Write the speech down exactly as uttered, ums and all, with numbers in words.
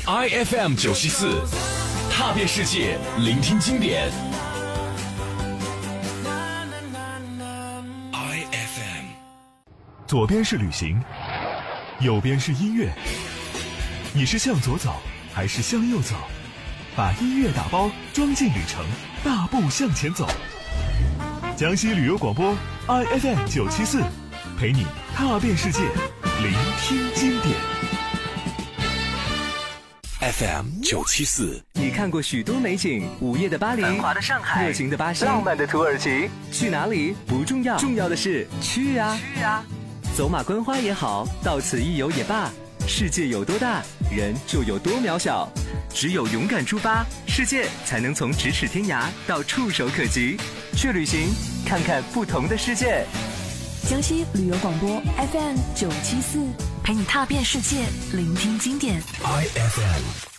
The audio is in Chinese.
I F M 九七四，踏遍世界，聆听经典。I F M， 左边是旅行，右边是音乐。你是向左走，还是向右走？把音乐打包装进旅程，大步向前走。江西旅游广播 I F M 九七四，陪你踏遍世界，聆听经典。 F M 九七四， 你看过许多美景，午夜的巴黎， 繁华的上海， 热情的巴西， 浪漫的土耳其。 去哪里不重要，重要的是去啊！ 去啊！ 走马观花也好，到此一游也罢，世界有多大，人就有多渺小。只有勇敢出发，世界才能从咫尺天涯到触手可及。去旅行，看看不同的世界。 江西旅游广播 F M 九七四，陪你踏遍世界，聆听经典。 I F M。